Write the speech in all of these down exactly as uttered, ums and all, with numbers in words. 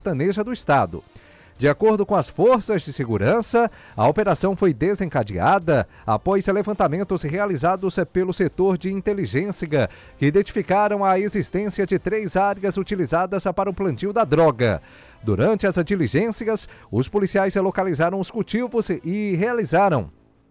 sertaneja do estado. De acordo com as forças de segurança, a operação foi desencadeada após levantamentos realizados pelo setor de inteligência, que identificaram a existência de três áreas utilizadas para o plantio da droga. Durante as diligências, os policiais localizaram os cultivos e realizaram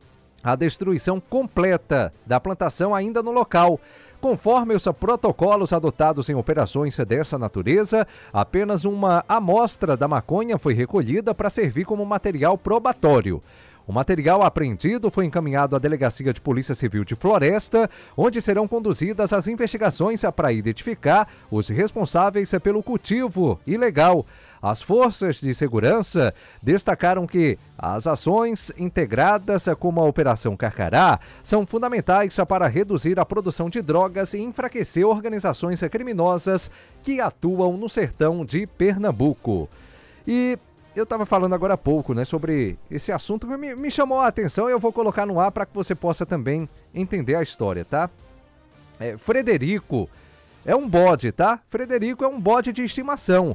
a destruição completa da plantação ainda no local. Conforme os protocolos adotados em operações dessa natureza, apenas uma amostra da maconha foi recolhida para servir como material probatório. O material apreendido foi encaminhado à Delegacia de Polícia Civil de Floresta, onde serão conduzidas as investigações para identificar os responsáveis pelo cultivo ilegal. As forças de segurança destacaram que as ações integradas, como a Operação Carcará, são fundamentais para reduzir a produção de drogas e enfraquecer organizações criminosas que atuam no sertão de Pernambuco. E eu estava falando agora há pouco, né, sobre esse assunto que me, me chamou a atenção e eu vou colocar no ar para que você possa também entender a história, tá? É, Frederico é um bode, tá? Frederico é um bode de estimação.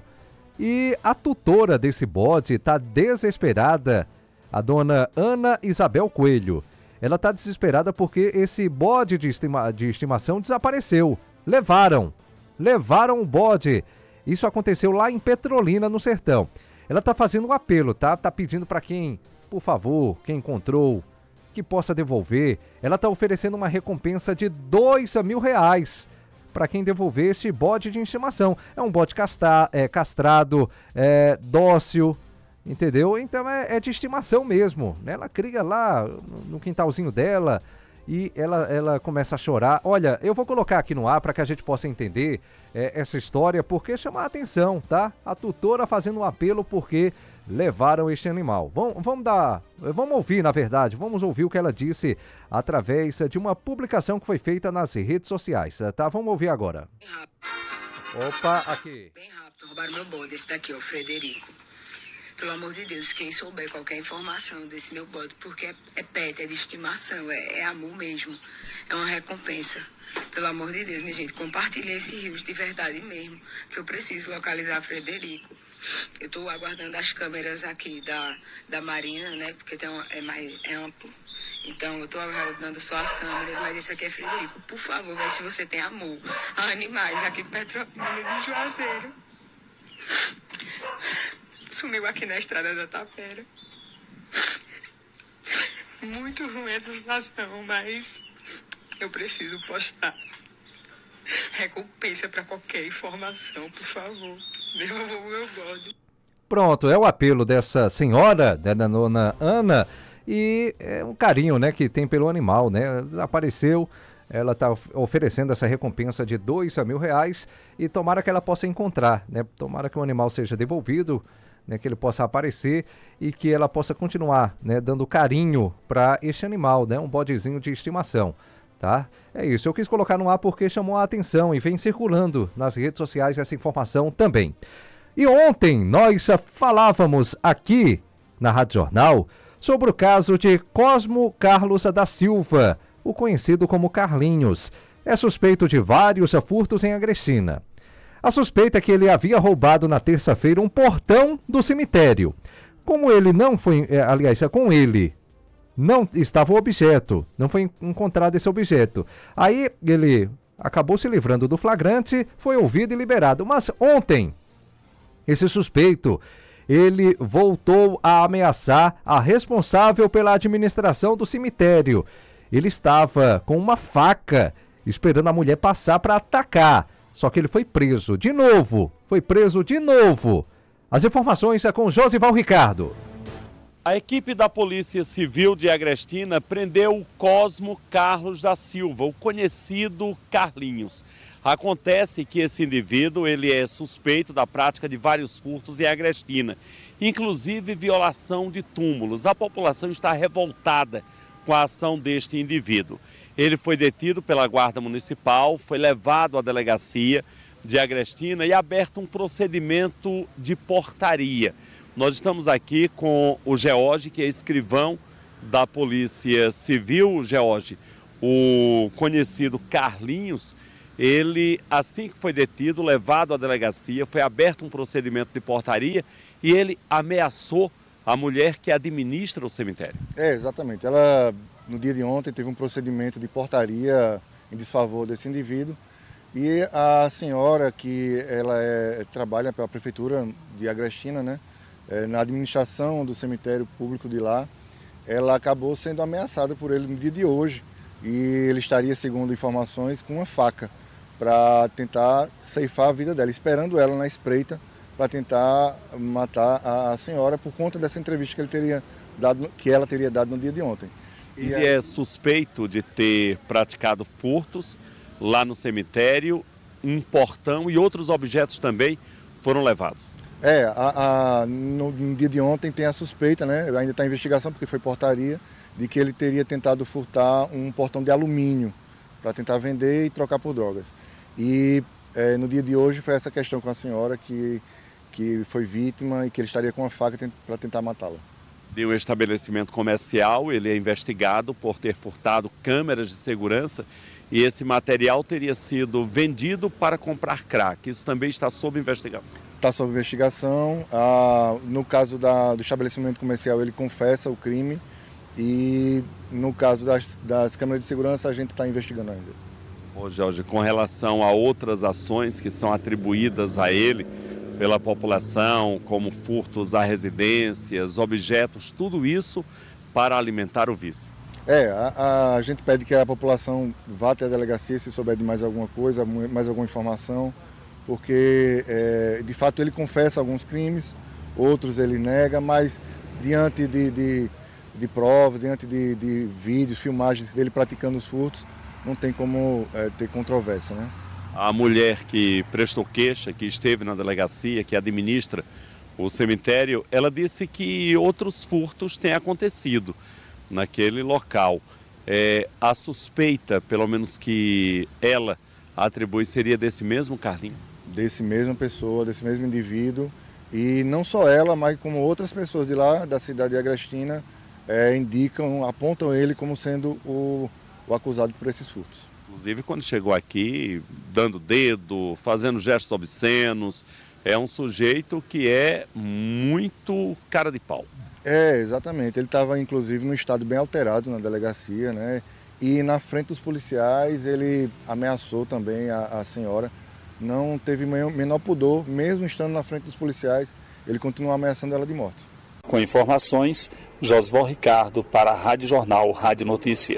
E a tutora desse bode está desesperada, a dona Ana Isabel Coelho. Ela está desesperada porque esse bode de, estima, de estimação desapareceu. Levaram, levaram o bode. Isso aconteceu lá em Petrolina, no sertão. Ela está fazendo um apelo, tá? Tá pedindo para quem, por favor, quem encontrou, que possa devolver. Ela está oferecendo uma recompensa de dois mil reais para quem devolver este bode de estimação. É um bode castra, é, castrado, é, dócil, entendeu? Então é, é de estimação mesmo, né? Ela cria lá no quintalzinho dela e ela, ela começa a chorar. Olha, eu vou colocar aqui no ar para que a gente possa entender é, essa história, porque chama a atenção, tá? A tutora fazendo um apelo porque levaram este animal. Vamos, vamos dar, vamos ouvir, na verdade, vamos ouvir o que ela disse através de uma publicação que foi feita nas redes sociais, tá? Vamos ouvir agora. Bem rápido. Opa, aqui. Bem rápido, roubaram meu bode, esse daqui, o Frederico. Pelo amor de Deus, quem souber qualquer informação desse meu bode, porque é, é pet, é de estimação, é, é amor mesmo, é uma recompensa. Pelo amor de Deus, minha gente, compartilhem esse rios de verdade mesmo, que eu preciso localizar Frederico. Eu estou aguardando as câmeras aqui da, da Marina, né, porque tem uma, é mais é amplo. Então, eu estou aguardando só as câmeras, mas esse aqui é Frederico. Por favor, vê se você tem amor a animais aqui de Petrolina, de Juazeiro. Sumiu aqui na estrada da Tapera. Muito ruim essa situação, mas eu preciso postar. Recompensa para qualquer informação, por favor. Devolva o meu bode. Pronto, é o apelo dessa senhora, da dona Ana, e é um carinho, né, que tem pelo animal, né? Desapareceu, ela está oferecendo essa recompensa de dois mil reais e tomara que ela possa encontrar, né? Tomara que o animal seja devolvido, né, que ele possa aparecer e que ela possa continuar, né, dando carinho para este animal, né? Um bodezinho de estimação. Tá? É isso, eu quis colocar no ar porque chamou a atenção e vem circulando nas redes sociais essa informação também. E ontem nós falávamos aqui na Rádio Jornal sobre o caso de Cosmo Carlos da Silva, o conhecido como Carlinhos. É suspeito de vários furtos em Agrestina. A suspeita é que ele havia roubado na terça-feira um portão do cemitério. Como ele não foi, aliás, com ele não estava o objeto, não foi encontrado esse objeto. Aí ele acabou se livrando do flagrante, foi ouvido e liberado. Mas ontem, esse suspeito, ele voltou a ameaçar a responsável pela administração do cemitério. Ele estava com uma faca, esperando a mulher passar para atacar. Só que ele foi preso de novo, foi preso de novo. As informações é com Josival Ricardo. A equipe da Polícia Civil de Agrestina prendeu o Cosmo Carlos da Silva, o conhecido Carlinhos. Acontece que esse indivíduo ele é suspeito da prática de vários furtos em Agrestina, inclusive violação de túmulos. A população está revoltada com a ação deste indivíduo. Ele foi detido pela Guarda Municipal, foi levado à delegacia de Agrestina e aberto um procedimento de portaria. Nós estamos aqui com o George, que é escrivão da Polícia Civil. George, o conhecido Carlinhos, Ele, assim que foi detido, levado à delegacia, foi aberto um procedimento de portaria e ele ameaçou a mulher que administra o cemitério. É, exatamente. Ela, no dia de ontem, teve um procedimento de portaria em desfavor desse indivíduo e a senhora, que ela é, trabalha pela prefeitura de Agrestina, né, é, na administração do cemitério público de lá, ela acabou sendo ameaçada por ele no dia de hoje e ele estaria, segundo informações, com uma faca para tentar ceifar a vida dela, esperando ela na espreita para tentar matar a senhora por conta dessa entrevista que, ele teria dado, que ela teria dado no dia de ontem. Ele e aí... é suspeito de ter praticado furtos lá no cemitério, um portão e outros objetos também foram levados. É, a, a, no, no dia de ontem tem a suspeita, né? Ainda está em investigação porque foi portaria, de que ele teria tentado furtar um portão de alumínio para tentar vender e trocar por drogas. E é, no dia de hoje foi essa questão com a senhora que, que foi vítima e que ele estaria com uma faca para tentar matá-la. De um estabelecimento comercial, ele é investigado por ter furtado câmeras de segurança e esse material teria sido vendido para comprar crack. Isso também está sob investigação. Está sob investigação. Ah, no caso da, do estabelecimento comercial, ele confessa o crime e no caso das, das câmeras de segurança, a gente está investigando ainda. Ô Jorge, com relação a outras ações que são atribuídas a ele pela população, como furtos a residências, objetos, tudo isso para alimentar o vício. É, a, a gente pede que a população vá até a delegacia se souber de mais alguma coisa, mais alguma informação, porque é, de fato ele confessa alguns crimes, outros ele nega, mas diante de, de, de provas, diante de, de vídeos, filmagens dele praticando os furtos, não tem como é, ter controvérsia, né? A mulher que prestou queixa, que esteve na delegacia, que administra o cemitério, ela disse que outros furtos têm acontecido naquele local. É, a suspeita, pelo menos que ela atribui, seria desse mesmo Carlinho? Desse mesma pessoa, desse mesmo indivíduo. E não só ela, mas como outras pessoas de lá, da cidade de Agrestina, é, indicam, apontam ele como sendo o... o acusado por esses furtos. Inclusive, quando chegou aqui, dando dedo, fazendo gestos obscenos, é um sujeito que é muito cara de pau. É, exatamente. Ele estava, inclusive, num estado bem alterado na delegacia, né? E na frente dos policiais, ele ameaçou também a, a senhora. Não teve menor pudor, mesmo estando na frente dos policiais, ele continuou ameaçando ela de morte. Com informações, Josval Ricardo para a Rádio Jornal Rádio Notícia.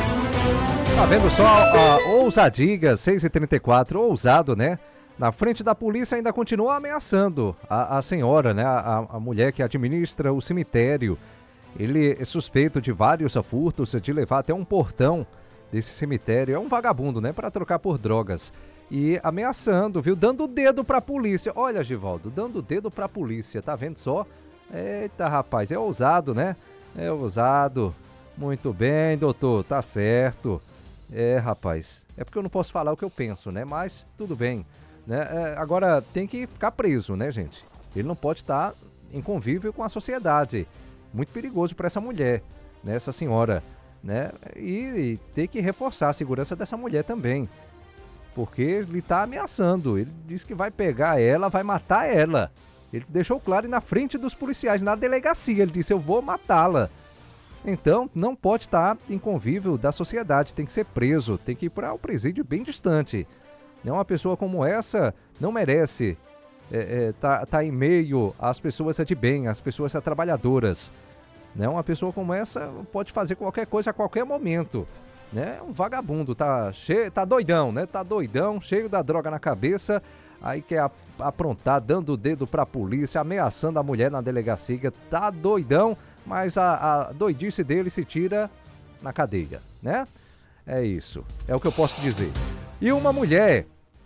Tá vendo só a ousadiga, seis e trinta e quatro, ousado, né? Na frente da polícia ainda continua ameaçando a, a senhora, né? A, a mulher que administra o cemitério. Ele é suspeito de vários furtos, de levar até um portão desse cemitério. É um vagabundo, né? Para trocar por drogas. E ameaçando, viu? Dando o dedo pra polícia. Olha, Givaldo, dando o dedo pra polícia, tá vendo só? Eita, rapaz, é ousado, né? É ousado. Muito bem, doutor, tá certo. É, rapaz, é porque eu não posso falar o que eu penso, né? Mas tudo bem, né? É, agora tem que ficar preso, né, gente? Ele não pode estar em convívio com a sociedade. Muito perigoso para essa mulher, né? Essa senhora, né? E, e tem que reforçar a segurança dessa mulher também, porque ele tá ameaçando. Ele disse que vai pegar ela, vai matar ela. Ele deixou claro e na frente dos policiais, na delegacia, ele disse: eu vou matá-la. Então, não pode estar em convívio da sociedade, tem que ser preso, tem que ir para o presídio bem distante. Uma pessoa como essa não merece é, é, tá, tá em meio às pessoas de bem, às pessoas trabalhadoras. Né? Uma pessoa como essa pode fazer qualquer coisa a qualquer momento. Né? Um vagabundo, tá, cheio, tá doidão, né? Tá doidão, cheio da droga na cabeça, aí quer aprontar, dando o dedo para a polícia, ameaçando a mulher na delegacia, tá doidão. Mas a, a doidice dele se tira na cadeia, né? É isso, é o que eu posso dizer. E uma mulher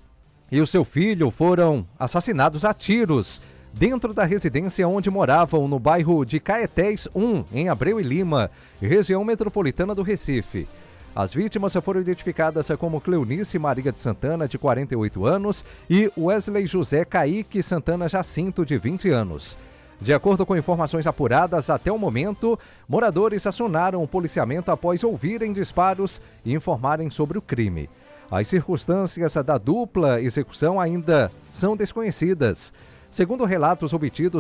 e o seu filho foram assassinados a tiros dentro da residência onde moravam no bairro de Caetés um, em Abreu e Lima, região metropolitana do Recife. As vítimas foram identificadas como Cleonice Maria de Santana, de quarenta e oito anos, e Wesley José Caíque Santana Jacinto, de vinte anos. De acordo com informações apuradas até o momento, moradores acionaram o policiamento após ouvirem disparos e informarem sobre o crime. As circunstâncias da dupla execução ainda são desconhecidas. Segundo relatos obtidos